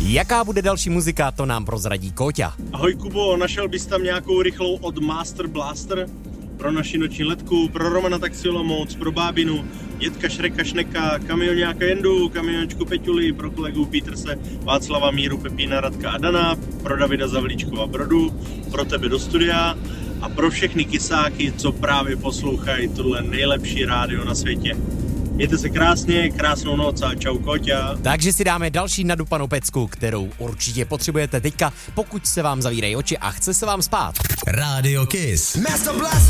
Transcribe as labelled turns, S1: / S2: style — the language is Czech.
S1: Jaká bude další muzika, to nám prozradí Kóťa.
S2: Ahoj Kubo, našel bys tam nějakou rychlou od Master Blaster? Pro naši noční letku, pro Romana Taxilomoc, pro bábinu, dětka Šreka Šneka, kamioňáka Jendu, kamiončku Peťuli, pro kolegu Peterse, Václava Míru, Pepína, Radka a Dana, pro Davida Zavlíčkova Brodu, pro tebe do studia a pro všechny kysáky, co právě poslouchají tohle nejlepší rádio na světě. Mějte se krásně, krásnou noc a čau Kóťa.
S1: Takže si dáme další nadupanou pecku, kterou určitě potřebujete teďka, pokud se vám zavírají oči a chce se vám spát.
S3: Radio Kiss.